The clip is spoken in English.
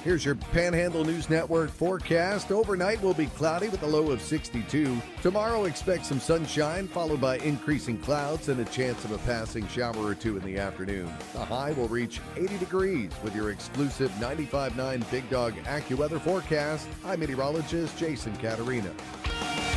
Here's your Panhandle News Network forecast. Overnight will be cloudy with a low of 62. Tomorrow, expect some sunshine, followed by increasing clouds and a chance of a passing shower or two in the afternoon. The high will reach 80 degrees with your exclusive 95.9 Big Dog AccuWeather forecast. I'm meteorologist Jason Caterina.